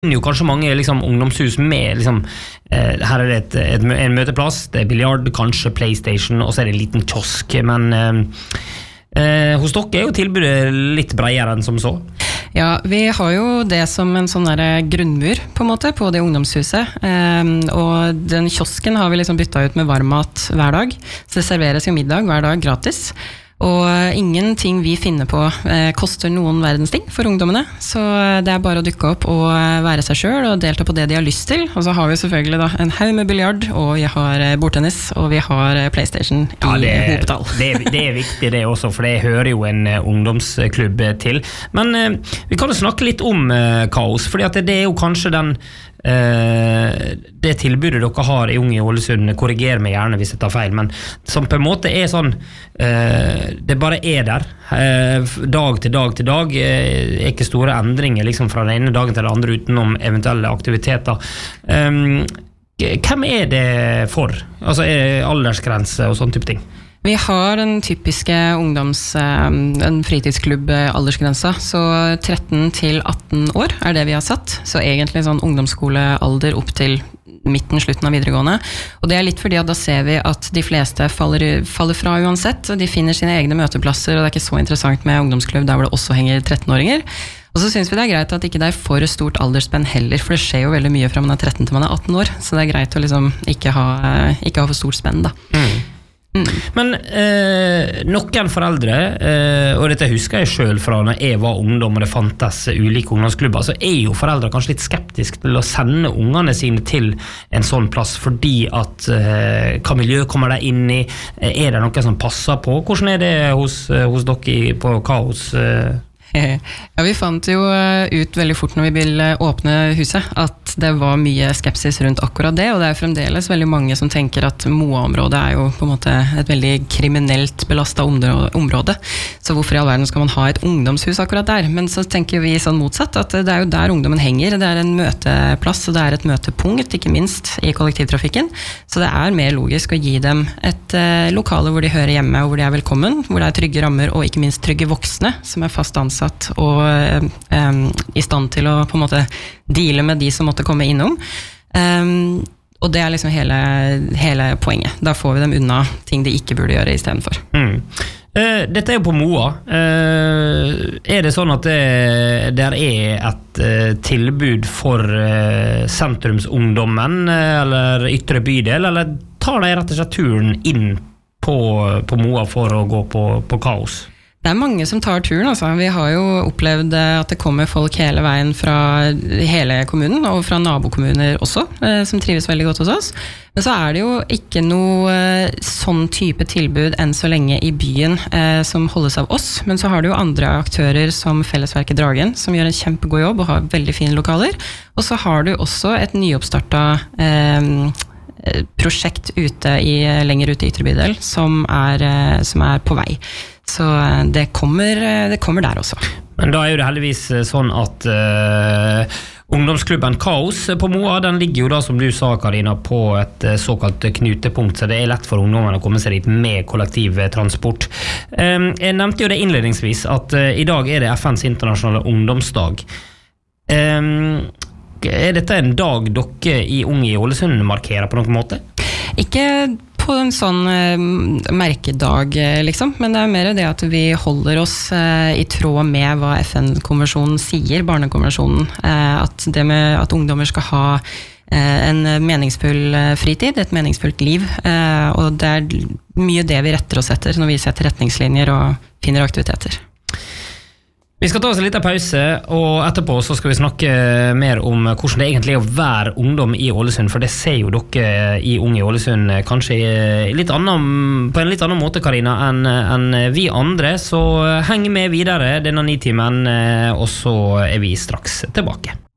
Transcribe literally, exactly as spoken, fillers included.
jo kanskje mange liksom, ungdomshus med liksom, eh, her er det et, et, en møteplass, det er biljard, kanskje PlayStation, og så er det en liten kiosk, men eh, eh, hos dere er jo tilbudet litt bredere enn som så. Ja, vi har jo det som en sånn der grunnmur på en måte på det ungdomshuset, eh, og den kiosken har vi liksom byttet ut med varmmat hver dag, så det serveres jo middag hver dag gratis. Og ingenting vi finner på eh, koster noen verdens ting for ungdommene, så det er bare å dukke opp og være seg selv og delta på det de har lyst til. Og så har vi selvfølgelig da en haug med biljard, og vi har bordtennis, og vi har PlayStation ja, i hopetall. Det, det er viktig det også, for det hører jo en ungdomsklubb til. Men eh, vi kan jo snakke litt om eh, kaos, fordi at det, det er jo kanskje den Uh, det tilbudet dere har i Unge i Ålesund, korriger meg gjerne hvis jeg tar feil, men som på en måte er sånn uh, det bare er der uh, dag til dag til dag, uh, er ikke store endringer liksom fra den ene dagen til den andre utenom eventuelle aktiviteter. um, Hvem er det for? Altså er aldersgrense og sånn type ting? Vi har den typiske ungdoms, en fritidsklubb aldersgrensa, så tretten til atten år er det vi har satt, så egentlig sånn ungdomsskolealder opp til midten, slutten av videregående, og det er litt fordi at da ser vi at de fleste faller, faller fra uansett, de finner sine egne møteplasser, og det er ikke så interessant med ungdomsklubb der hvor det også henger tretten-åringer, og så synes vi det er greit at ikke det er for stort aldersspenn heller, for det skjer jo veldig mye fra man er tretten til man er atten år, så det er greit å liksom ikke ha, ikke ha for stort spenn da. Mm. Mm. Men eh, noen foreldre, eh, og dette husker jeg selv fra når jeg var ungdom og det fantes ulike ungdomsklubber, så er jo foreldre kanskje litt skeptiske til å sende ungene sine til en sånn plass, fordi at eh, hva miljø kommer de inn i, er det noen som passer på? Hvordan er det hos, hos dere på Kaos? Eh? Ja, vi fant jo ut veldig fort når vi ville åpne huset at det var mye skepsis rundt akkurat det, og det er fremdeles veldig mange som tenker at Moa-området er jo på en måte et veldig kriminelt belastet område, så hvorfor i all verden skal man ha et ungdomshus akkurat der? Men så tenker vi sånn motsatt, at det er jo der ungdommen henger, det er en møteplass, og det er et møtepunkt, ikke minst i kollektivtrafikken, så det er mer logisk å gi dem et uh, lokale hvor de hører hjemme, og hvor de er velkommen, hvor det er trygge rammer, og ikke minst trygge voksne, som er fast ansatt og um, i stand til å på en måte deale med de som måtte komme innom. Um, og det er liksom hele, hele poenget. Da får vi dem unna ting de ikke burde gjøre i stedet for. Mm. Uh, dette er jo på Moa. Uh, er det sånn at det der er et uh, tilbud for uh, sentrumsungdommen eller ytre bydel, eller tar de rett og slett turen inn på, på Moa for å gå på, på Kaos? Det er mange som tar turen, altså. Vi har jo opplevd at det kommer folk hele veien fra hele kommunen, og fra nabokommuner også, som trives veldig godt hos oss. Men så er det jo ikke noe sånn type tilbud enn så lenge i byen eh, som holdes av oss, men så har du jo andre aktører som Fellesverket Dragen, som gjør en kjempegod jobb og har veldig fine lokaler. Og så har du også et nyoppstartet eh, prosjekt ute i, lenger ute i ytre bydel, som er, som er på vei. Så det kommer, det kommer der også. Men da er jo det heldigvis sånn at uh, ungdomsklubben Kaos på Moa, den ligger jo da, som du sa, Karina, på et såkalt knutepunkt, så det er lett for ungdommene å komme seg dit med kollektivtransport. Um, jeg nevnte jo det innledningsvis, at uh, i dag er det F N's internasjonale ungdomsdag. Um, er dette en dag dere i Unge i Ålesund markerer på noen måte? Ikke på en sånn eh, merkedag, liksom, men det er mer det at vi holder oss eh, i tråd med hva F N-konvensjonen sier, barnekonvensjonen, eh, at det med at ungdommer skal ha eh, en meningsfull fritid, et meningsfullt liv, eh, og det er mye det vi retter oss etter når vi setter retningslinjer og finner aktiviteter. Vi skal ta oss en liten pause, og etterpå så skal vi snakke mer om hvordan det egentlig er å være ungdom i Ålesund, for det ser jo dere i Unge i Ålesund kanskje litt annen, på en litt annen måte, Karina, enn, enn vi andre, så heng med videre denne nitimen, og så er vi straks tilbake.